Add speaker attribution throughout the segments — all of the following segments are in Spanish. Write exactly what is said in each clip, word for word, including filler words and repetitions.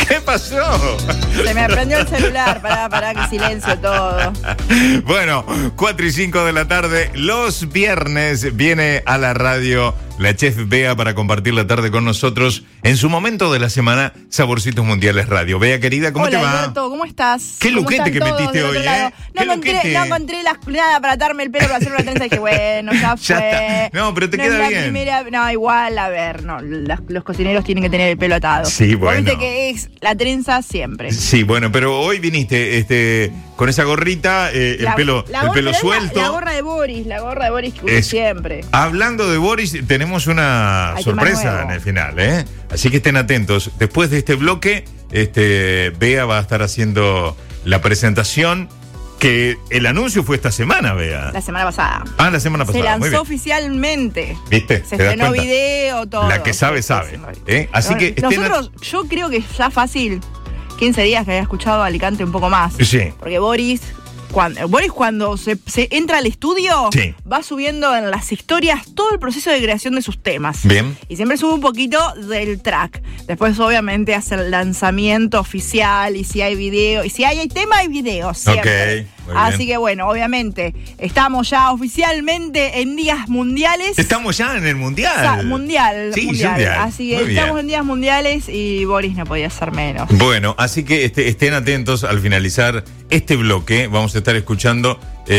Speaker 1: ¿Qué pasó?
Speaker 2: Se me prendió el celular, pará, pará, que silencio todo.
Speaker 1: Bueno, cuatro y cinco de la tarde, los viernes viene a la radio la chef Bea para compartir la tarde con nosotros en su momento de la semana Saborcitos Mundiales Radio. Bea, querida, ¿cómo
Speaker 2: Hola,
Speaker 1: te va?
Speaker 2: Alberto, ¿cómo estás?
Speaker 1: Qué
Speaker 2: ¿Cómo
Speaker 1: luquete
Speaker 2: están
Speaker 1: que
Speaker 2: todos
Speaker 1: metiste
Speaker 2: del
Speaker 1: hoy,
Speaker 2: otro lado?
Speaker 1: ¿eh?
Speaker 2: No
Speaker 1: Qué
Speaker 2: encontré,
Speaker 1: luquete.
Speaker 2: no encontré las, nada para atarme el pelo para hacer una trenza y dije, bueno, ya fue.
Speaker 1: Ya está. No, pero te
Speaker 2: no
Speaker 1: queda
Speaker 2: es la
Speaker 1: bien.
Speaker 2: Primera, no, igual, a ver, no, las, los cocineros tienen que tener el pelo atado.
Speaker 1: Sí,
Speaker 2: Vos
Speaker 1: bueno.
Speaker 2: Viste que es la trenza siempre.
Speaker 1: Sí, bueno, pero hoy viniste este, con esa gorrita, eh, el
Speaker 2: La-
Speaker 1: pelo,
Speaker 2: la
Speaker 1: el
Speaker 2: gorra-
Speaker 1: pelo
Speaker 2: pero es la-
Speaker 1: suelto.
Speaker 2: La, gorra de Boris, la gorra de Boris que uso
Speaker 1: Es-
Speaker 2: siempre.
Speaker 1: Hablando de Boris, tenemos una
Speaker 2: Hay tema
Speaker 1: sorpresa
Speaker 2: nuevo.
Speaker 1: en el final, ¿eh? Así que estén atentos. Después de este bloque, este, Bea va a estar haciendo la presentación, que el anuncio fue esta semana, Bea.
Speaker 2: La semana pasada.
Speaker 1: Ah, la semana
Speaker 2: Se
Speaker 1: pasada. Muy
Speaker 2: lanzó
Speaker 1: bien.
Speaker 2: oficialmente.
Speaker 1: ¿Viste?
Speaker 2: Se
Speaker 1: ¿Te das
Speaker 2: estrenó
Speaker 1: cuenta?
Speaker 2: video, todo.
Speaker 1: La que sabe,
Speaker 2: Sí,
Speaker 1: sabe,
Speaker 2: sí, sí.
Speaker 1: ¿eh? Así que estén
Speaker 2: Nosotros, yo creo que ya fácil, quince días que había escuchado a Alicante un poco más.
Speaker 1: Sí.
Speaker 2: Porque Boris, cuando, Boris cuando se, se entra al estudio,
Speaker 1: Sí.
Speaker 2: va subiendo en las historias todo el proceso de creación de sus temas.
Speaker 1: Bien.
Speaker 2: Y siempre sube un poquito del track. Después, obviamente, hace el lanzamiento oficial. Y si hay video, y si hay, hay tema, hay video. Siempre.
Speaker 1: Ok, muy
Speaker 2: Así
Speaker 1: bien.
Speaker 2: que bueno, obviamente, estamos ya oficialmente en días mundiales.
Speaker 1: Estamos ya en el mundial.
Speaker 2: O sea, mundial,
Speaker 1: Sí,
Speaker 2: mundial.
Speaker 1: mundial.
Speaker 2: Así que
Speaker 1: Muy bien.
Speaker 2: estamos en días mundiales y Boris no podía ser menos.
Speaker 1: Bueno, así que este, estén atentos al finalizar este bloque. Vamos a estar escuchando,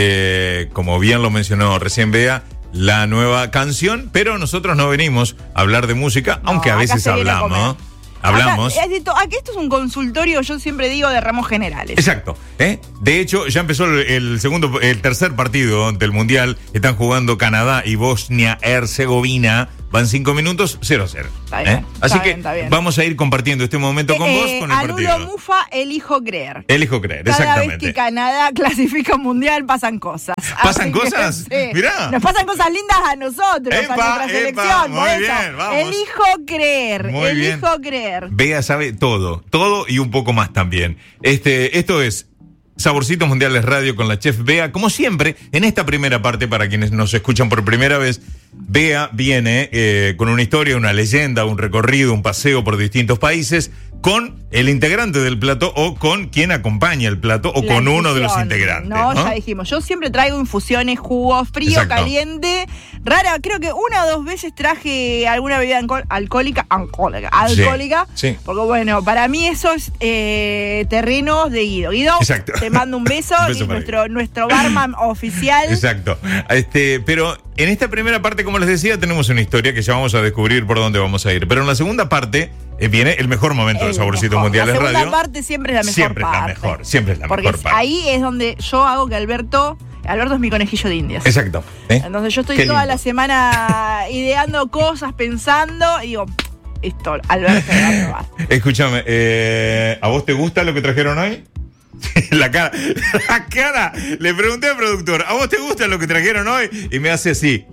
Speaker 1: eh, como bien lo mencionó recién Bea, la nueva canción, pero nosotros no venimos a hablar de música,
Speaker 2: No,
Speaker 1: aunque a
Speaker 2: acá
Speaker 1: veces
Speaker 2: se viene a
Speaker 1: hablamos.
Speaker 2: comer.
Speaker 1: Hablamos.
Speaker 2: Acá, es de to- aquí esto es un consultorio, yo siempre digo, de ramos generales.
Speaker 1: Exacto. ¿eh? De hecho, ya empezó el, el segundo, el tercer partido del Mundial. Están jugando Canadá y Bosnia-Herzegovina. Van cinco minutos, cero a cero.
Speaker 2: Está bien,
Speaker 1: ¿eh?
Speaker 2: está
Speaker 1: Así
Speaker 2: bien,
Speaker 1: que
Speaker 2: está bien.
Speaker 1: vamos a ir compartiendo este momento con
Speaker 2: Eh,
Speaker 1: vos, con el
Speaker 2: Anulo
Speaker 1: partido.
Speaker 2: Mufa, elijo creer.
Speaker 1: Elijo creer,
Speaker 2: Cada
Speaker 1: exactamente.
Speaker 2: vez que Canadá clasifica un mundial pasan cosas.
Speaker 1: ¿Pasan
Speaker 2: Así que,
Speaker 1: cosas?
Speaker 2: sí.
Speaker 1: Mirá.
Speaker 2: Nos pasan cosas lindas a nosotros,
Speaker 1: Epa,
Speaker 2: a nuestra
Speaker 1: epa,
Speaker 2: selección.
Speaker 1: muy
Speaker 2: por eso.
Speaker 1: bien, vamos.
Speaker 2: Elijo creer,
Speaker 1: Muy bien.
Speaker 2: elijo creer.
Speaker 1: Bea sabe todo, todo y un poco más también. Este, esto es Saborcitos Mundiales Radio con la chef Bea. Como siempre, en esta primera parte, para quienes nos escuchan por primera vez, Bea viene eh, con una historia, una leyenda, un recorrido, un paseo por distintos países, con el integrante del plato o con quien acompaña el plato o
Speaker 2: La
Speaker 1: con uno de los
Speaker 2: infusión.
Speaker 1: integrantes.
Speaker 2: No,
Speaker 1: ¿no?
Speaker 2: ya dijimos. Yo siempre traigo infusiones, jugos, frío,
Speaker 1: Exacto.
Speaker 2: caliente. Rara, creo que una o dos veces traje alguna bebida alcohol- alcohólica, alcohólica, alcohólica.
Speaker 1: sí.
Speaker 2: Porque bueno, para mí eso es eh, terreno de Guido. Guido,
Speaker 1: Exacto.
Speaker 2: te mando un beso,
Speaker 1: Un beso
Speaker 2: y
Speaker 1: para
Speaker 2: nuestro, nuestro barman oficial.
Speaker 1: Exacto. Este, pero en esta primera parte, como les decía, tenemos una historia que ya vamos a descubrir por dónde vamos a ir. Pero en la segunda parte eh, viene el mejor momento de
Speaker 2: El
Speaker 1: Saborcitos
Speaker 2: mejor.
Speaker 1: Mundiales
Speaker 2: La segunda
Speaker 1: Radio.
Speaker 2: parte siempre es la mejor
Speaker 1: Siempre es la
Speaker 2: parte.
Speaker 1: mejor, siempre es la
Speaker 2: Porque
Speaker 1: mejor parte.
Speaker 2: ahí es donde yo hago que Alberto, Alberto es mi conejillo de indias.
Speaker 1: Exacto. ¿eh?
Speaker 2: Entonces yo estoy
Speaker 1: Qué
Speaker 2: toda
Speaker 1: lindo.
Speaker 2: la semana ideando cosas, pensando, y digo, esto, Alberto me va a probar.
Speaker 1: Escúchame, eh, ¿a vos te gusta lo que trajeron hoy? La cara, la cara. Le pregunté al productor, ¿a vos te gusta lo que trajeron hoy? Y me hace así.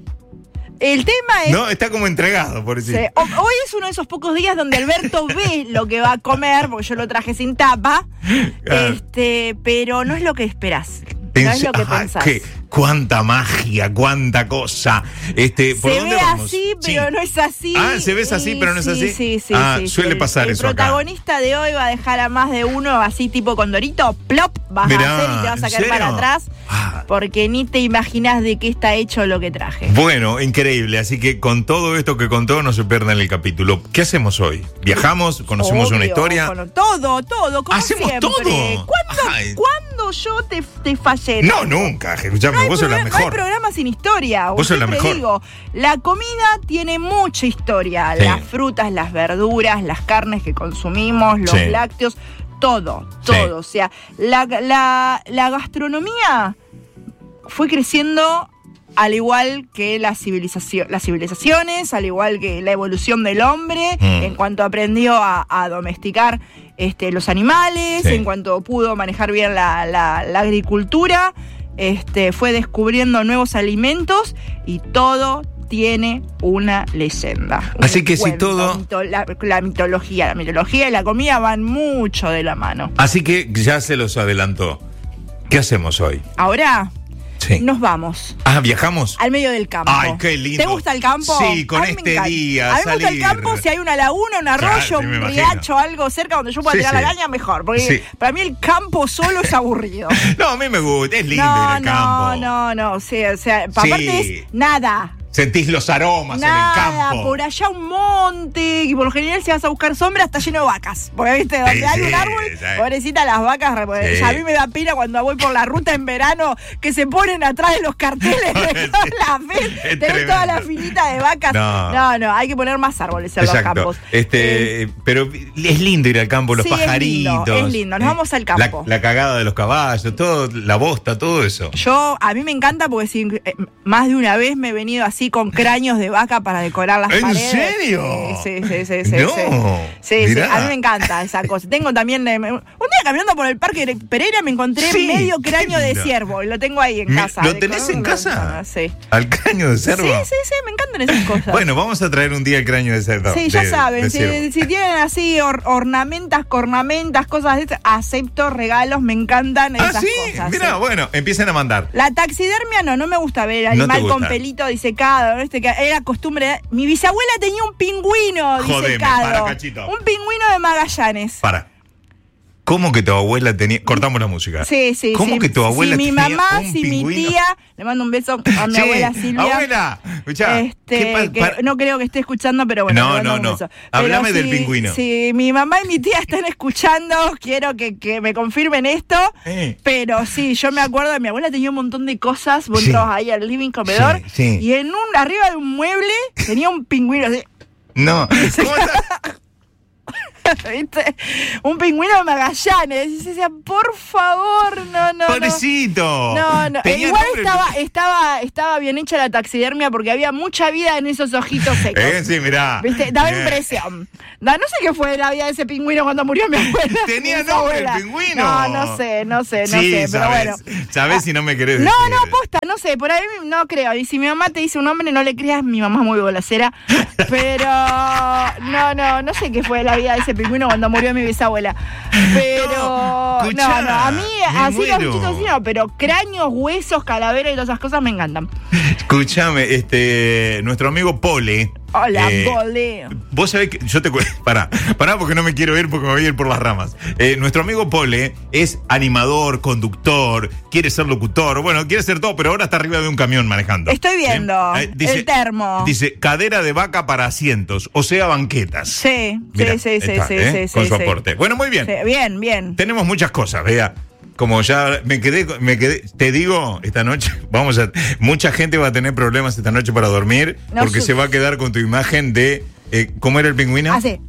Speaker 2: El tema es...
Speaker 1: No, está como entregado, por decir.
Speaker 2: se- ho- hoy es uno de esos pocos días donde Alberto ve lo que va a comer, porque yo lo traje sin tapa,
Speaker 1: Claro.
Speaker 2: este, pero no es lo que esperás. No es lo que
Speaker 1: Ajá,
Speaker 2: pensás.
Speaker 1: qué- cuánta magia, cuánta cosa. Este, ¿por
Speaker 2: Se
Speaker 1: dónde
Speaker 2: ve
Speaker 1: vamos?
Speaker 2: así, pero
Speaker 1: Sí.
Speaker 2: no es así.
Speaker 1: Ah, se ve así, pero no es
Speaker 2: Sí,
Speaker 1: así.
Speaker 2: Sí, sí,
Speaker 1: Ah,
Speaker 2: sí,
Speaker 1: suele
Speaker 2: sí.
Speaker 1: pasar
Speaker 2: el
Speaker 1: eso acá.
Speaker 2: El protagonista de hoy va a dejar a más de uno así tipo condorito, plop, vas
Speaker 1: Mirá,
Speaker 2: a hacer y te vas a
Speaker 1: ¿en
Speaker 2: caer para
Speaker 1: serio?
Speaker 2: atrás,
Speaker 1: Ah.
Speaker 2: porque ni te imaginas de qué está hecho lo que traje.
Speaker 1: Bueno, increíble. Así que con todo esto que contó, no se pierdan el capítulo. ¿Qué hacemos hoy? ¿Viajamos? ¿Conocemos
Speaker 2: Obvio,
Speaker 1: una historia?
Speaker 2: con- todo, todo, como
Speaker 1: ¿Hacemos
Speaker 2: siempre.
Speaker 1: todo?
Speaker 2: ¿Cuándo,
Speaker 1: Ay.
Speaker 2: ¿cuándo yo te, te fallé?
Speaker 1: No, nunca. Escuchame,
Speaker 2: No hay,
Speaker 1: vos sos la
Speaker 2: programa- no hay
Speaker 1: mejor.
Speaker 2: programa sin historia.
Speaker 1: Vos sos la
Speaker 2: Siempre
Speaker 1: mejor.
Speaker 2: digo, la comida tiene mucha historia.
Speaker 1: Sí.
Speaker 2: Las frutas, las verduras, las carnes que consumimos, los
Speaker 1: Sí.
Speaker 2: lácteos, todo,
Speaker 1: Sí.
Speaker 2: todo. O sea, la, la, la gastronomía fue creciendo al igual que la civilización, las civilizaciones, al igual que la evolución del hombre,
Speaker 1: Mm.
Speaker 2: en cuanto aprendió a, a domesticar este, los animales,
Speaker 1: Sí.
Speaker 2: en cuanto pudo manejar bien la, la- la agricultura, este, fue descubriendo nuevos alimentos y todo tiene una leyenda.
Speaker 1: Así
Speaker 2: un
Speaker 1: que si
Speaker 2: cuento,
Speaker 1: todo-
Speaker 2: mito- la, la mitología, la mitología y la comida van mucho de la mano.
Speaker 1: Así que ya se los adelantó. ¿Qué hacemos hoy?
Speaker 2: Ahora,
Speaker 1: Sí.
Speaker 2: Nos vamos.
Speaker 1: Ah, ¿viajamos?
Speaker 2: Al medio del campo.
Speaker 1: Ay, qué lindo.
Speaker 2: ¿Te gusta el campo?
Speaker 1: Sí, con
Speaker 2: A mí me
Speaker 1: este
Speaker 2: encanta.
Speaker 1: día
Speaker 2: A mí me gusta
Speaker 1: salir.
Speaker 2: el campo, si hay una laguna, un arroyo,
Speaker 1: Claro, sí, me
Speaker 2: un
Speaker 1: imagino.
Speaker 2: riacho, algo cerca donde yo pueda
Speaker 1: Sí,
Speaker 2: tirar
Speaker 1: sí.
Speaker 2: la caña, mejor. Porque
Speaker 1: Sí.
Speaker 2: para mí el campo solo es aburrido.
Speaker 1: No, a mí me gusta, es lindo
Speaker 2: no,
Speaker 1: ir al campo.
Speaker 2: no, no, no. O sea, o sea aparte
Speaker 1: Sí.
Speaker 2: es nada.
Speaker 1: Sentís los aromas
Speaker 2: Nada,
Speaker 1: en el campo.
Speaker 2: por allá un monte, y por lo general si vas a buscar sombra está lleno de vacas. Porque viste, donde
Speaker 1: Sí,
Speaker 2: hay un
Speaker 1: sí,
Speaker 2: árbol,
Speaker 1: sí.
Speaker 2: pobrecita las vacas, re-
Speaker 1: Sí.
Speaker 2: a mí me da pena cuando voy por la ruta en verano que se ponen atrás de los carteles de todas las veces,
Speaker 1: Es
Speaker 2: tenés toda la
Speaker 1: tremendo.
Speaker 2: filita de vacas.
Speaker 1: No.
Speaker 2: No, no, hay que poner más árboles en
Speaker 1: Exacto.
Speaker 2: los campos.
Speaker 1: Este,
Speaker 2: Eh,
Speaker 1: pero es lindo ir al campo, los
Speaker 2: sí, es
Speaker 1: pajaritos.
Speaker 2: lindo, es lindo. Nos
Speaker 1: eh,
Speaker 2: vamos al campo.
Speaker 1: La, la cagada de los caballos, todo, la bosta, todo eso.
Speaker 2: Yo, a mí me encanta porque si, eh, más de una vez me he venido así con cráneos de vaca para decorar las
Speaker 1: ¿En
Speaker 2: paredes.
Speaker 1: serio?
Speaker 2: Sí, sí, sí, sí.
Speaker 1: No,
Speaker 2: sí. Sí, sí,
Speaker 1: mirá.
Speaker 2: a mí me encanta esa cosa. Tengo también, eh, un día caminando por el Parque Pereira me encontré
Speaker 1: Sí,
Speaker 2: medio
Speaker 1: qué
Speaker 2: cráneo de
Speaker 1: lindo.
Speaker 2: ciervo y lo tengo ahí en
Speaker 1: Me-
Speaker 2: casa.
Speaker 1: ¿Lo
Speaker 2: De
Speaker 1: tenés
Speaker 2: color
Speaker 1: en casa?
Speaker 2: Sí.
Speaker 1: ¿Al caño de cerdo?
Speaker 2: Sí, sí, sí, me encantan esas cosas.
Speaker 1: Bueno, vamos a traer un día el cráneo de cerdo.
Speaker 2: Sí, ya
Speaker 1: de-
Speaker 2: saben,
Speaker 1: de
Speaker 2: si,
Speaker 1: ciervo.
Speaker 2: si tienen así or- ornamentas, cornamentas, cosas de estas, acepto regalos, me encantan
Speaker 1: Ah,
Speaker 2: esas
Speaker 1: sí,
Speaker 2: cosas.
Speaker 1: mira,
Speaker 2: sí.
Speaker 1: bueno, empiecen a mandar.
Speaker 2: La taxidermia no, no me gusta ver
Speaker 1: No te
Speaker 2: animal con
Speaker 1: gusta.
Speaker 2: pelito disecado, ¿no? Este, que era costumbre. Mi bisabuela tenía un pingüino
Speaker 1: Jodeme,
Speaker 2: disecado.
Speaker 1: para, cachito.
Speaker 2: Un pingüino de Magallanes.
Speaker 1: Para. ¿Cómo que tu abuela tenía...? Cortamos la música.
Speaker 2: Sí, sí,
Speaker 1: ¿Cómo
Speaker 2: sí.
Speaker 1: que tu abuela
Speaker 2: si mi
Speaker 1: tenía
Speaker 2: mamá,
Speaker 1: un
Speaker 2: si
Speaker 1: pingüino?
Speaker 2: mi tía, le mando un beso a mi
Speaker 1: Sí,
Speaker 2: abuela Silvia.
Speaker 1: Abuela, escuchá,
Speaker 2: Este,
Speaker 1: ¿qué pa-
Speaker 2: que
Speaker 1: para-
Speaker 2: no creo que esté escuchando, pero bueno.
Speaker 1: No,
Speaker 2: le mando
Speaker 1: no,
Speaker 2: un
Speaker 1: no.
Speaker 2: beso.
Speaker 1: Háblame
Speaker 2: Pero
Speaker 1: del
Speaker 2: si-
Speaker 1: pingüino.
Speaker 2: Si mi mamá y mi tía están escuchando, quiero que, que me confirmen esto.
Speaker 1: Eh.
Speaker 2: Pero sí, yo me acuerdo de mi abuela tenía un montón de cosas. Vos
Speaker 1: Sí.
Speaker 2: entrabas ahí al living comedor.
Speaker 1: Sí, sí.
Speaker 2: Y en un, arriba de un mueble tenía un pingüino así.
Speaker 1: No. ¿Cómo está?
Speaker 2: ¿Viste? Un pingüino de Magallanes. Y se decía, por favor, no, no. no.
Speaker 1: Pobrecito.
Speaker 2: No, no.
Speaker 1: Tenía
Speaker 2: Igual
Speaker 1: nombre.
Speaker 2: estaba, estaba, estaba bien hecha la taxidermia porque había mucha vida en esos ojitos secos.
Speaker 1: Eh, sí, mirá.
Speaker 2: ¿Viste? Daba
Speaker 1: Bien.
Speaker 2: impresión. Da, no sé qué fue de la vida de ese pingüino cuando murió mi abuela.
Speaker 1: Tenía
Speaker 2: mi
Speaker 1: nombre el
Speaker 2: bisabuela.
Speaker 1: pingüino.
Speaker 2: No, no sé, no sé, no
Speaker 1: Sí,
Speaker 2: sé. Pero
Speaker 1: sabés.
Speaker 2: bueno.
Speaker 1: Sabés si no me querés
Speaker 2: No,
Speaker 1: decir.
Speaker 2: no, posta, no sé, por ahí no creo. Y si mi mamá te dice un nombre, no le creas, mi mamá es muy bolacera. Pero no, no, no sé qué fue de la vida de ese pingüino cuando murió mi bisabuela. Pero
Speaker 1: No,
Speaker 2: no,
Speaker 1: escuchá,
Speaker 2: no, a mí
Speaker 1: me
Speaker 2: así los
Speaker 1: muero.
Speaker 2: bichitos sí, no, pero cráneos, huesos, calaveras y todas esas cosas me encantan.
Speaker 1: Escúchame, este, nuestro amigo Pole.
Speaker 2: Hola,
Speaker 1: eh,
Speaker 2: Pole.
Speaker 1: Vos sabés que yo te cu- pará, pará porque no me quiero ir porque me voy a ir por las ramas. Eh, nuestro amigo Pole es animador, conductor, quiere ser locutor, bueno, quiere ser todo, pero ahora está arriba de un camión manejando.
Speaker 2: Estoy viendo
Speaker 1: ¿Eh?
Speaker 2: el termo.
Speaker 1: Dice cadera de vaca para asientos, o sea, banquetas.
Speaker 2: Sí,
Speaker 1: Mirá,
Speaker 2: sí, sí, sí,
Speaker 1: está,
Speaker 2: sí,
Speaker 1: ¿eh?
Speaker 2: sí,
Speaker 1: Con
Speaker 2: sí,
Speaker 1: su
Speaker 2: sí.
Speaker 1: aporte. Bueno, muy bien.
Speaker 2: Sí, bien, bien.
Speaker 1: Tenemos muchas cosas, vea. Como ya me quedé, me quedé, te digo, esta noche, vamos a, mucha gente va a tener problemas esta noche para dormir,
Speaker 2: No,
Speaker 1: porque
Speaker 2: su-
Speaker 1: se va a quedar con tu imagen de, eh, ¿cómo era el pingüino?
Speaker 2: Así.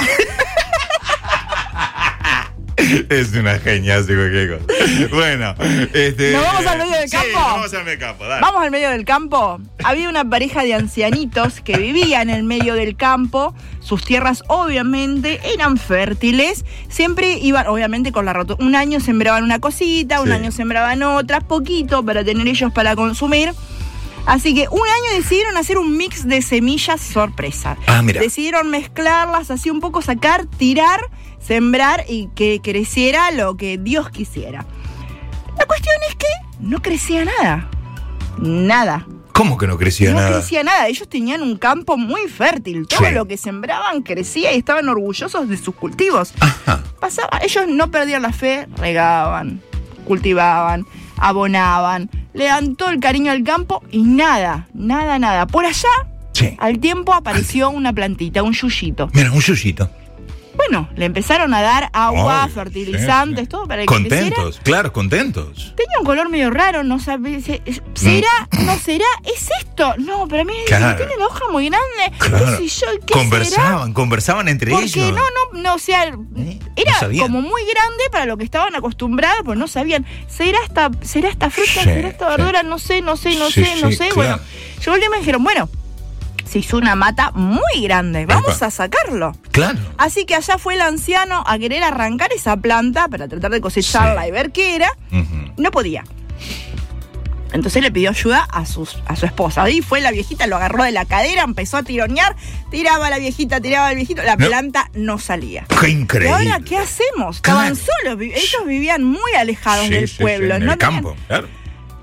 Speaker 1: Es una genia, así cualquier cosa. Bueno, este.
Speaker 2: ¿Nos vamos al medio del
Speaker 1: sí,
Speaker 2: campo?
Speaker 1: nos vamos al medio del campo, dale.
Speaker 2: Vamos al medio del campo. Había una pareja de ancianitos que vivían en el medio del campo. Sus tierras, obviamente, eran fértiles. Siempre iban, obviamente, con la roto. Un año sembraban una cosita, un
Speaker 1: Sí.
Speaker 2: año sembraban otra, poquito para tener ellos para consumir. Así que un año decidieron hacer un mix de semillas sorpresa.
Speaker 1: Ah, mira.
Speaker 2: Decidieron mezclarlas, así un poco sacar, tirar, sembrar y que creciera lo que Dios quisiera. La cuestión es que no crecía nada. Nada.
Speaker 1: ¿Cómo que no crecía
Speaker 2: No
Speaker 1: nada?
Speaker 2: crecía nada. Ellos tenían un campo muy fértil. Todo
Speaker 1: Sí.
Speaker 2: lo que sembraban crecía y estaban orgullosos de sus cultivos.
Speaker 1: Ajá.
Speaker 2: Pasaba, ellos no perdían la fe, regaban, cultivaban, abonaban, le dan todo el cariño al campo y nada, nada, nada. Por allá,
Speaker 1: Sí.
Speaker 2: al tiempo apareció una plantita, un yuyito.
Speaker 1: Mira, un yuyito.
Speaker 2: Bueno, le empezaron a dar agua,
Speaker 1: Ay,
Speaker 2: fertilizantes,
Speaker 1: sí, sí.
Speaker 2: todo para que creciera.
Speaker 1: Contentos, claro, contentos.
Speaker 2: Tenía un color medio raro, no sabía. se- ¿Será? ¿No será? ¿Es esto? No, pero a mí
Speaker 1: Claro.
Speaker 2: tiene la hoja muy grande.
Speaker 1: Claro.
Speaker 2: ¿Qué sé yo? ¿Qué
Speaker 1: Conversaban,
Speaker 2: será?
Speaker 1: conversaban entre
Speaker 2: Porque
Speaker 1: ellos.
Speaker 2: no, no, no, o sea,
Speaker 1: ¿Eh?
Speaker 2: era
Speaker 1: No sabían.
Speaker 2: como muy grande para lo que estaban acostumbrados, pues no sabían. ¿Será esta, será esta fruta?
Speaker 1: Sí,
Speaker 2: ¿Será esta
Speaker 1: sí.
Speaker 2: verdura? No sé, no sé, no
Speaker 1: Sí,
Speaker 2: sé, no
Speaker 1: sí,
Speaker 2: sé.
Speaker 1: claro.
Speaker 2: Bueno, llegó el día y me dijeron, bueno, se hizo una mata muy grande, vamos
Speaker 1: Epa.
Speaker 2: a sacarlo.
Speaker 1: Claro.
Speaker 2: Así que allá fue el anciano a querer arrancar esa planta para tratar de cosecharla
Speaker 1: Sí.
Speaker 2: y ver qué era.
Speaker 1: Ujú.
Speaker 2: No podía. Entonces le pidió ayuda a, sus, a su esposa. Ahí fue la viejita, lo agarró de la cadera, empezó a tironear, tiraba a la viejita, tiraba al viejito, la
Speaker 1: No.
Speaker 2: planta no salía.
Speaker 1: Qué
Speaker 2: ¿Y
Speaker 1: increíble.
Speaker 2: ahora qué hacemos? Estaban
Speaker 1: Claro.
Speaker 2: solos, vi- ellos vivían muy alejados
Speaker 1: Sí,
Speaker 2: del
Speaker 1: sí,
Speaker 2: pueblo.
Speaker 1: sí, en
Speaker 2: no
Speaker 1: el
Speaker 2: tenían-
Speaker 1: campo, claro.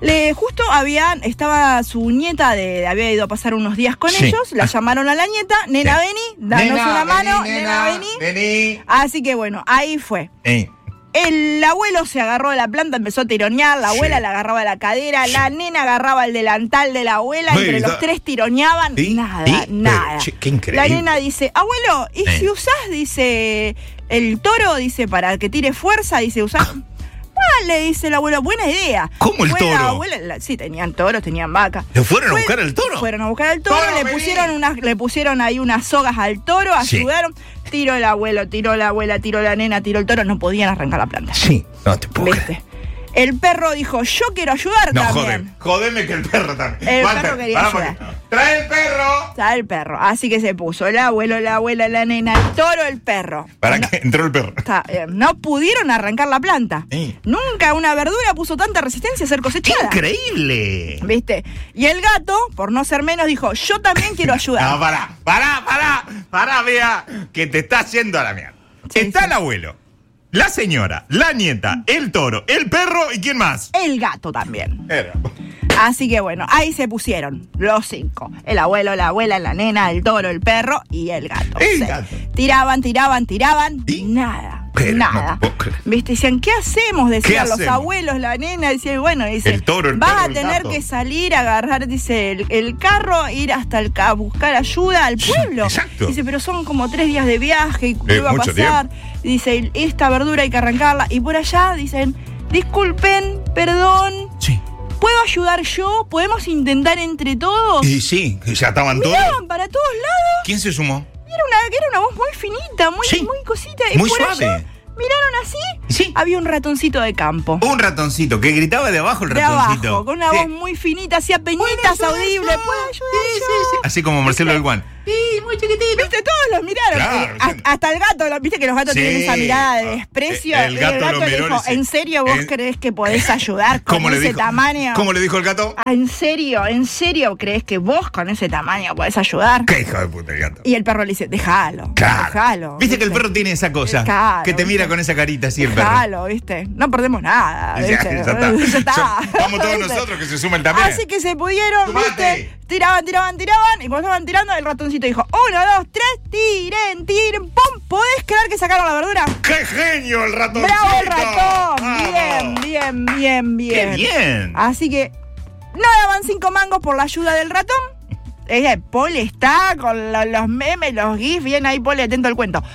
Speaker 2: Le, justo habían, estaba su nieta, de, había ido a pasar unos días con
Speaker 1: Sí.
Speaker 2: ellos, la
Speaker 1: Ah.
Speaker 2: llamaron a la nieta, nena,
Speaker 1: Sí.
Speaker 2: vení, danos
Speaker 1: Nena,
Speaker 2: una
Speaker 1: vení,
Speaker 2: mano,
Speaker 1: nena,
Speaker 2: nena, vení.
Speaker 1: vení.
Speaker 2: Así que bueno, ahí fue.
Speaker 1: Eh,
Speaker 2: El abuelo se agarró de la planta, empezó a tironear, la
Speaker 1: Sí.
Speaker 2: abuela le agarraba la cadera, la nena agarraba el delantal de la abuela,
Speaker 1: Ay,
Speaker 2: entre los
Speaker 1: da-
Speaker 2: tres tironeaban,
Speaker 1: ¿Y?
Speaker 2: nada,
Speaker 1: ¿Y?
Speaker 2: nada.
Speaker 1: Pero, che, qué increíble.
Speaker 2: La nena dice, abuelo, ¿y
Speaker 1: Eh.
Speaker 2: si usás, dice, el toro, dice, para que tire fuerza, dice, usás... Ah, le dice el abuelo, buena idea.
Speaker 1: ¿Cómo el
Speaker 2: Fue la
Speaker 1: toro?
Speaker 2: abuela- la- sí, tenían toros, tenían vacas.
Speaker 1: ¿Le fueron a
Speaker 2: Fue-
Speaker 1: buscar al toro?
Speaker 2: Fueron a buscar al toro,
Speaker 1: Toro,
Speaker 2: le
Speaker 1: vení.
Speaker 2: pusieron unas, le pusieron ahí unas sogas al toro,
Speaker 1: Sí.
Speaker 2: ayudaron. Tiró el abuelo, tiró la abuela, tiró la nena, tiró el toro, no podían arrancar la planta.
Speaker 1: Sí, no te puedo creer.
Speaker 2: ¿Viste? El perro dijo, yo quiero ayudar
Speaker 1: No,
Speaker 2: también.
Speaker 1: joder, jodeme que el perro también.
Speaker 2: El
Speaker 1: Walter,
Speaker 2: perro quería
Speaker 1: pará
Speaker 2: ayudar.
Speaker 1: porque- ¡Trae el perro!
Speaker 2: Está el perro. Así que se puso el abuelo, la abuela, la nena, el toro, el perro.
Speaker 1: ¿Para
Speaker 2: no,
Speaker 1: qué entró el perro?
Speaker 2: está, eh, no pudieron arrancar la planta.
Speaker 1: Sí.
Speaker 2: Nunca una verdura puso tanta resistencia a ser
Speaker 1: ¡Qué
Speaker 2: cosechada.
Speaker 1: increíble!
Speaker 2: ¿Viste? Y el gato, por no ser menos, dijo, yo también quiero ayudar.
Speaker 1: No, pará, pará, pará, pará, vea, que te está haciendo a la mierda.
Speaker 2: Sí,
Speaker 1: Está
Speaker 2: sí.
Speaker 1: el abuelo, la señora, la nieta, el toro, el perro y ¿quién más?
Speaker 2: El gato también.
Speaker 1: Era.
Speaker 2: Así que bueno, ahí se pusieron los cinco. El abuelo, la abuela, la nena, el toro, el perro y el gato.
Speaker 1: El
Speaker 2: Sí.
Speaker 1: gato.
Speaker 2: Tiraban, tiraban, tiraban.
Speaker 1: ¿Y?
Speaker 2: Nada.
Speaker 1: Pero no
Speaker 2: nada.
Speaker 1: te puedo creer.
Speaker 2: ¿Viste? Decían, ¿qué hacemos? Decían los
Speaker 1: hacemos?
Speaker 2: abuelos, la nena. Decían, bueno, dice,
Speaker 1: El toro, el
Speaker 2: vas
Speaker 1: perro,
Speaker 2: a
Speaker 1: el
Speaker 2: tener
Speaker 1: gato".
Speaker 2: que salir a agarrar, dice, el, el carro, ir hasta el ca- a buscar ayuda al pueblo.
Speaker 1: Exacto.
Speaker 2: Dice, pero son como tres días de viaje y ¿qué
Speaker 1: Eh,
Speaker 2: va a
Speaker 1: mucho
Speaker 2: pasar? Dice, esta verdura hay que arrancarla. Y por allá dicen, disculpen, perdón.
Speaker 1: Sí.
Speaker 2: ¿Puedo ayudar yo? ¿Podemos intentar entre todos?
Speaker 1: Y sí, que ya estaban todos.
Speaker 2: Miraban para todos lados.
Speaker 1: ¿Quién se sumó?
Speaker 2: Y era una, era una voz muy finita, muy,
Speaker 1: Sí.
Speaker 2: muy cosita. Y
Speaker 1: Muy
Speaker 2: por
Speaker 1: suave.
Speaker 2: allá, miraron así.
Speaker 1: Sí.
Speaker 2: Había un ratoncito de campo.
Speaker 1: Un ratoncito que gritaba de abajo el
Speaker 2: De
Speaker 1: ratoncito.
Speaker 2: abajo, con una
Speaker 1: Sí.
Speaker 2: voz muy finita, hacía peñitas
Speaker 1: ayudar
Speaker 2: audibles.
Speaker 1: yo?
Speaker 2: ¿Puedo ayudar
Speaker 1: Sí,
Speaker 2: yo?
Speaker 1: sí, sí. Así como Marcelo del Guan.
Speaker 2: Sí, muy chiquitito. ¿Viste? Todos los miraron.
Speaker 1: Claro,
Speaker 2: Eh, a-
Speaker 1: sí.
Speaker 2: hasta el gato, lo- viste que los gatos
Speaker 1: Sí.
Speaker 2: tienen esa mirada de desprecio.
Speaker 1: El
Speaker 2: Y
Speaker 1: gato lo
Speaker 2: le
Speaker 1: miró y
Speaker 2: dijo,
Speaker 1: dice,
Speaker 2: ¿en serio vos
Speaker 1: eh,
Speaker 2: creés que podés ayudar con
Speaker 1: ¿Cómo le
Speaker 2: ese
Speaker 1: dijo?
Speaker 2: tamaño?
Speaker 1: ¿Cómo le dijo el gato?
Speaker 2: Ah, ¿En serio? ¿En serio crees que vos con ese tamaño podés ayudar?
Speaker 1: ¿Qué hijo de puta el gato?
Speaker 2: Y el perro le dice, déjalo,
Speaker 1: Claro.
Speaker 2: déjalo.
Speaker 1: Viste que el perro tiene esa cosa.
Speaker 2: Claro,
Speaker 1: que te mira
Speaker 2: ¿viste?
Speaker 1: con esa carita así el perro.
Speaker 2: Déjalo, ¿viste? No perdemos nada,
Speaker 1: Ya,
Speaker 2: ¿viste?
Speaker 1: ya está.
Speaker 2: Ya está.
Speaker 1: So- Vamos todos
Speaker 2: ¿Viste?
Speaker 1: nosotros que se sumen también.
Speaker 2: Así que se pudieron,
Speaker 1: Sumate.
Speaker 2: ¿viste? Tiraban, tiraban, tiraban. Y cuando estaban tirando, el ratoncito dijo, uno, dos, tres, tiren, tiren, pum. ¿Podés creer que sacaron la verdura?
Speaker 1: ¡Qué genio el ratoncito!
Speaker 2: ¡Bravo el ratón!
Speaker 1: ¡Vamos!
Speaker 2: Bien, bien, bien, bien.
Speaker 1: ¡Qué bien!
Speaker 2: Así que no daban cinco mangos por la ayuda del ratón. Eh, Paul está con lo- los memes, los gifs, bien ahí, Paul, atento al cuento.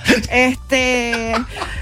Speaker 2: Este.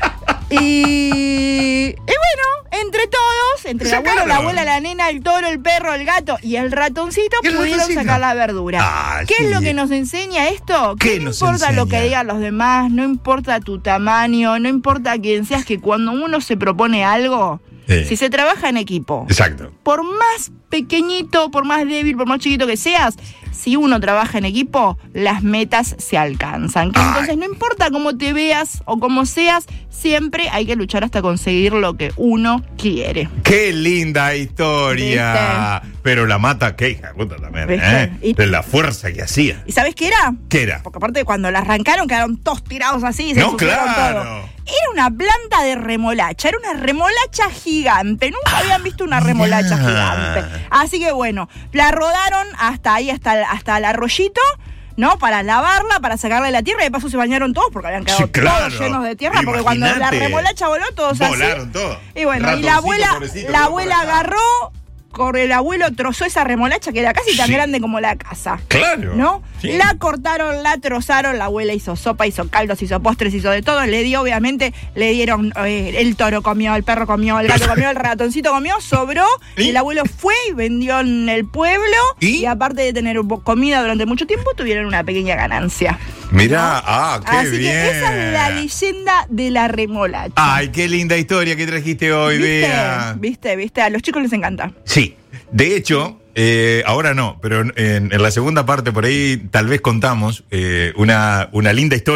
Speaker 2: Y. Y bueno, entre todos, entre el abuelo,
Speaker 1: Sacaron.
Speaker 2: la abuela, la nena, el toro, el perro, el gato y el ratoncito,
Speaker 1: ¿Y el
Speaker 2: pudieron
Speaker 1: ratoncito?
Speaker 2: sacar la verdura.
Speaker 1: Ah,
Speaker 2: ¿Qué
Speaker 1: sí.
Speaker 2: es lo que nos enseña esto?
Speaker 1: ¿Qué
Speaker 2: Que no
Speaker 1: nos
Speaker 2: importa lo que
Speaker 1: enseña?
Speaker 2: digan los demás, no importa tu tamaño, no importa quién seas, que cuando uno se propone algo,
Speaker 1: Sí.
Speaker 2: si se trabaja en equipo,
Speaker 1: Exacto.
Speaker 2: por más pequeñito, por más débil, por más chiquito que seas, si uno trabaja en equipo, las metas se alcanzan. Que
Speaker 1: Ay.
Speaker 2: entonces no importa cómo te veas o cómo seas, siempre hay que luchar hasta conseguir lo que uno quiere.
Speaker 1: ¡Qué linda historia! Pero la mata, qué hija de puta también,
Speaker 2: ¿Viste?
Speaker 1: ¿eh?
Speaker 2: Y-
Speaker 1: De la fuerza que hacía.
Speaker 2: ¿Y sabes qué era?
Speaker 1: ¿Qué era?
Speaker 2: Porque aparte cuando la arrancaron quedaron todos tirados así, se
Speaker 1: No,
Speaker 2: ensuciaron
Speaker 1: claro.
Speaker 2: todo. Era una planta de remolacha, era una remolacha gigante. Nunca habían visto una remolacha
Speaker 1: mirá.
Speaker 2: gigante. Así que bueno, la rodaron hasta ahí, hasta, el- hasta el arroyito, ¿no? Para lavarla, para sacarle la tierra. Y de paso se bañaron todos porque habían quedado
Speaker 1: Sí, claro.
Speaker 2: todos llenos de tierra. Porque cuando la
Speaker 1: Imagínate.
Speaker 2: remolacha voló, todos así.
Speaker 1: Volaron todos.
Speaker 2: Y bueno, y
Speaker 1: Ratoncito,
Speaker 2: la abuela,
Speaker 1: pobrecito,
Speaker 2: la
Speaker 1: quedó
Speaker 2: abuela
Speaker 1: por acá.
Speaker 2: agarró, con el abuelo trozó esa remolacha que era casi tan
Speaker 1: Sí.
Speaker 2: grande como la casa.
Speaker 1: Claro.
Speaker 2: ¿No?
Speaker 1: Sí.
Speaker 2: La cortaron, la trozaron, la abuela hizo sopa, hizo caldos, hizo postres, hizo de todo. Le dio, obviamente, le dieron, eh, el toro comió, el perro comió, el gato comió, el ratoncito comió, sobró.
Speaker 1: ¿Y?
Speaker 2: Y el abuelo fue y vendió en el pueblo.
Speaker 1: ¿Y?
Speaker 2: Y aparte de tener comida durante mucho tiempo, tuvieron una pequeña ganancia.
Speaker 1: Mirá, ah, qué
Speaker 2: Así
Speaker 1: bien.
Speaker 2: que esa es la leyenda de la remolacha.
Speaker 1: Ay, qué linda historia que trajiste hoy,
Speaker 2: ¿Viste?
Speaker 1: Bea.
Speaker 2: ¿Viste? ¿Viste? A los chicos les encanta.
Speaker 1: Sí, de hecho, eh, ahora no, pero en, en la segunda parte por ahí tal vez contamos eh, una, una linda historia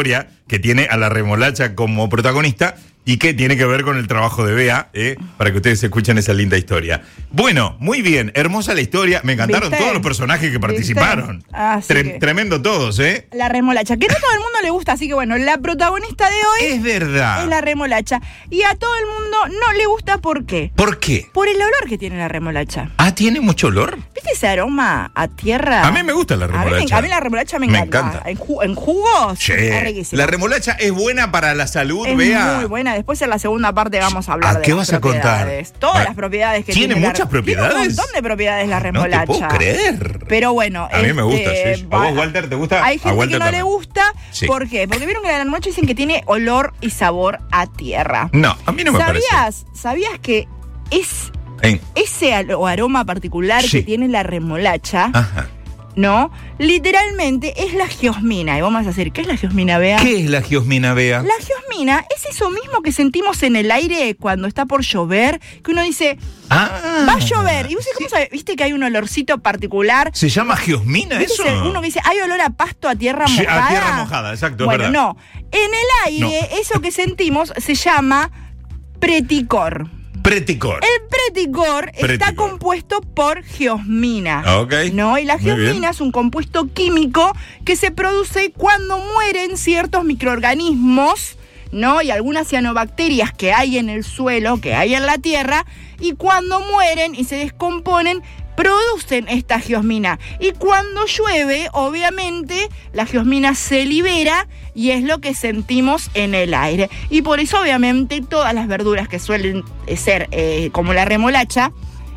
Speaker 1: que tiene a la remolacha como protagonista y que tiene que ver con el trabajo de Bea, eh, para que ustedes escuchen esa linda historia. Bueno, muy bien, hermosa la historia. Me encantaron
Speaker 2: ¿Viste?
Speaker 1: todos los personajes que participaron.
Speaker 2: Así
Speaker 1: Tre-
Speaker 2: que-
Speaker 1: Tremendo todos, ¿eh?
Speaker 2: La remolacha, que no a todo el mundo le gusta, así que bueno, la protagonista de hoy
Speaker 1: Es verdad.
Speaker 2: es la remolacha. Y a todo el mundo no le gusta, ¿por qué?
Speaker 1: ¿Por qué?
Speaker 2: Por el olor que tiene la remolacha.
Speaker 1: Ah, ¿tiene mucho olor?
Speaker 2: ¿Viste ese aroma a tierra?
Speaker 1: A mí me gusta la
Speaker 2: A mí, me-
Speaker 1: remolacha.
Speaker 2: a mí la remolacha me
Speaker 1: Me
Speaker 2: encanta.
Speaker 1: encanta.
Speaker 2: En, ju- en jugos,
Speaker 1: Sí.
Speaker 2: es riquísimo.
Speaker 1: La remolacha es buena para la salud,
Speaker 2: Es
Speaker 1: Bea.
Speaker 2: muy buena. Después en la segunda parte vamos a hablar
Speaker 1: ¿A
Speaker 2: de
Speaker 1: qué
Speaker 2: las
Speaker 1: vas a contar?
Speaker 2: propiedades. Todas
Speaker 1: Ah,
Speaker 2: las propiedades que
Speaker 1: ¿tiene
Speaker 2: tiene. la-
Speaker 1: muchas propiedades?
Speaker 2: Tiene un montón de propiedades la
Speaker 1: No
Speaker 2: remolacha.
Speaker 1: te puedo creer.
Speaker 2: Pero bueno.
Speaker 1: A mí me gusta,
Speaker 2: este,
Speaker 1: sí, sí. ¿A vos, Walter, te gusta?
Speaker 2: Hay
Speaker 1: A
Speaker 2: gente
Speaker 1: Walter
Speaker 2: que no le
Speaker 1: también.
Speaker 2: gusta.
Speaker 1: Sí.
Speaker 2: ¿Por qué? Porque vieron que la remolacha dicen que tiene olor y sabor a tierra.
Speaker 1: No, a mí no me parece.
Speaker 2: ¿Sabías? ¿Sabías que es
Speaker 1: Eh,
Speaker 2: ese al- o aroma particular
Speaker 1: Sí.
Speaker 2: que tiene la remolacha,
Speaker 1: Ajá.
Speaker 2: ¿no? Literalmente es la geosmina. Y vamos a decir, ¿qué es la geosmina, Bea?
Speaker 1: ¿Qué es la geosmina, Bea?
Speaker 2: La geosmina es eso mismo que sentimos en el aire cuando está por llover, que uno dice,
Speaker 1: Ah.
Speaker 2: va a llover. ¿Y vos cómo sabés? ¿Viste que hay un olorcito particular?
Speaker 1: ¿Se llama geosmina
Speaker 2: ¿Viste
Speaker 1: eso?
Speaker 2: ese- uno que dice, hay olor a pasto, a tierra
Speaker 1: Sí,
Speaker 2: mojada?
Speaker 1: a tierra mojada, exacto, es
Speaker 2: Bueno,
Speaker 1: verdad.
Speaker 2: no. En el aire, eso que sentimos se llama preticor.
Speaker 1: Preticor.
Speaker 2: El preticor está
Speaker 1: Preticor.
Speaker 2: compuesto por geosmina.
Speaker 1: Ah, ok.
Speaker 2: ¿No? Y la
Speaker 1: Muy bien.
Speaker 2: geosmina es un compuesto químico que se produce cuando mueren ciertos microorganismos, ¿no? Y algunas cianobacterias que hay en el suelo, que hay en la tierra, y cuando mueren y se descomponen, producen esta geosmina. Y cuando llueve, obviamente, la geosmina se libera y es lo que sentimos en el aire. Y por eso, obviamente, todas las verduras que suelen ser eh, como la remolacha,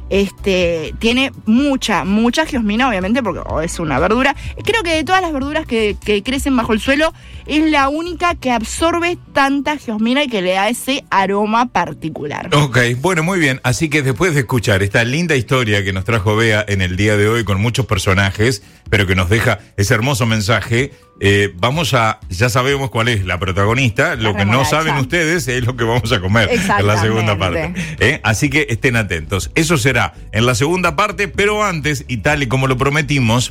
Speaker 2: este, tiene mucha, mucha geosmina, obviamente, porque oh, es una verdura. Creo que de todas las verduras que, que crecen bajo el suelo, es la única que absorbe tanta geosmina y que le da ese aroma particular.
Speaker 1: Ok, bueno, muy bien. Así que después de escuchar esta linda historia que nos trajo Bea en el día de hoy con muchos personajes, pero que nos deja ese hermoso mensaje, eh, vamos a, ya sabemos cuál es la protagonista, lo que no
Speaker 2: remolacha.
Speaker 1: saben ustedes es lo que vamos a comer en la segunda parte.
Speaker 2: Exactamente.
Speaker 1: ¿eh? Así que estén atentos. Eso será en la segunda parte, pero antes, y tal y como lo prometimos,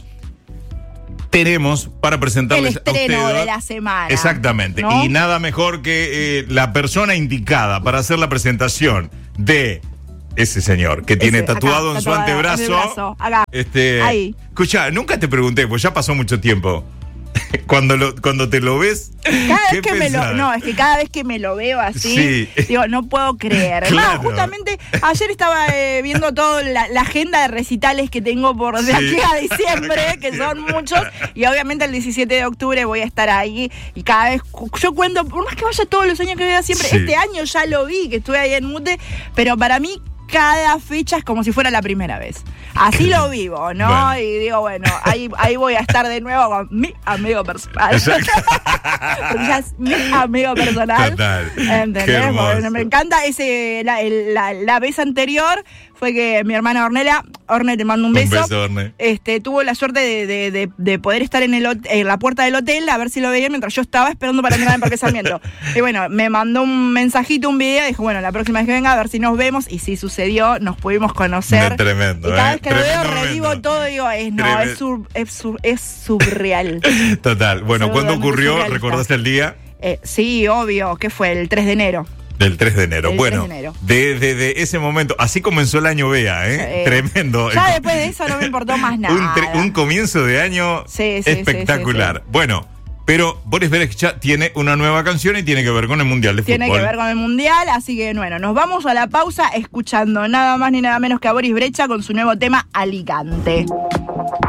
Speaker 1: tenemos para presentarles
Speaker 2: El estreno
Speaker 1: a ustedes.
Speaker 2: de la semana.
Speaker 1: Exactamente.
Speaker 2: ¿No?
Speaker 1: Y nada mejor que eh, la persona indicada para hacer la presentación de ese señor que tiene
Speaker 2: Ese,
Speaker 1: tatuado
Speaker 2: acá,
Speaker 1: en su
Speaker 2: tatuado,
Speaker 1: antebrazo.
Speaker 2: antebrazo, acá.
Speaker 1: Este,
Speaker 2: Ahí.
Speaker 1: Escucha, nunca te pregunté, pues ya pasó mucho tiempo. Cuando, lo, cuando te lo ves,
Speaker 2: Cada
Speaker 1: ¿qué
Speaker 2: vez que me lo,
Speaker 1: pensás?
Speaker 2: no, es que cada vez que me lo veo así,
Speaker 1: Sí.
Speaker 2: digo, no puedo creer.
Speaker 1: Claro.
Speaker 2: No, justamente ayer estaba eh, viendo toda la, la agenda de recitales que tengo por de
Speaker 1: Sí.
Speaker 2: aquí a diciembre, que son muchos, y obviamente el diecisiete de octubre voy a estar ahí, y cada vez, cu- yo cuento, por más que vaya todos los años que vea siempre,
Speaker 1: Sí.
Speaker 2: este año ya lo vi, que estuve ahí en Mute, pero para mí cada fecha es como si fuera la primera vez. Así lo vivo, ¿no?
Speaker 1: Bueno.
Speaker 2: Y digo, bueno, ahí, ahí voy a estar de nuevo con mi amigo personal.
Speaker 1: Exacto.
Speaker 2: Porque ya es mi amigo personal.
Speaker 1: Total.
Speaker 2: ¿Entendés?
Speaker 1: Qué hermoso.
Speaker 2: Porque me encanta ese. La, el- la, la vez anterior fue que mi hermana Ornella, Orne, te mando un beso.
Speaker 1: Un beso, Orne.
Speaker 2: Este, tuvo la suerte de, de, de, de poder estar en, el, hot- en la puerta del hotel a ver si lo veía mientras yo estaba esperando para entrar en Parque Sarmiento. Y bueno, me mandó un mensajito, un video, y dijo, bueno, la próxima vez que venga a ver si nos vemos. Y sí sucedió, nos pudimos conocer.
Speaker 1: De tremendo,
Speaker 2: Y cada
Speaker 1: ¿eh?
Speaker 2: vez que lo veo,
Speaker 1: Tremendo
Speaker 2: revivo
Speaker 1: momento.
Speaker 2: todo y digo, es, no,
Speaker 1: Tremendo.
Speaker 2: es, sur, es, sur- es surreal.
Speaker 1: Total. Bueno, ¿cuándo
Speaker 2: Seguramente
Speaker 1: ocurrió?
Speaker 2: surrealista.
Speaker 1: ¿Recordaste el día?
Speaker 2: Eh, sí, obvio, que fue el tres de enero.
Speaker 1: Del tres de enero.
Speaker 2: Del
Speaker 1: Bueno,
Speaker 2: tres de enero.
Speaker 1: desde de ese momento, así comenzó el año Bea, ¿eh?
Speaker 2: Eh,
Speaker 1: Tremendo.
Speaker 2: Ya
Speaker 1: El-
Speaker 2: después de eso no me importó más nada.
Speaker 1: un, tre- un comienzo de año
Speaker 2: Sí, sí,
Speaker 1: espectacular.
Speaker 2: sí, sí,
Speaker 1: Bueno, pero Boris Berechcha tiene una nueva canción y tiene que ver con el Mundial de
Speaker 2: Tiene
Speaker 1: Fútbol.
Speaker 2: que ver con el Mundial, así que bueno, nos vamos a la pausa escuchando nada más ni nada menos que a Boris Brecha con su nuevo tema Alicante.